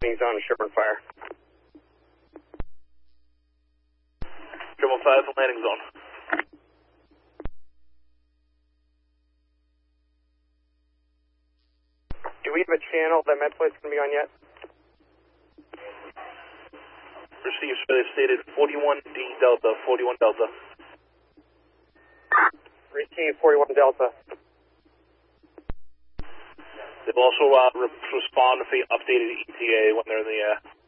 landing zone, Sherburne Fire. 555, landing zone. Do we have a channel that MedFlight's going to be on yet? Received, so they've stated 41D Delta, 41 Delta. Received 41 Delta. They'll also respond if they updated ETA when they're in the air.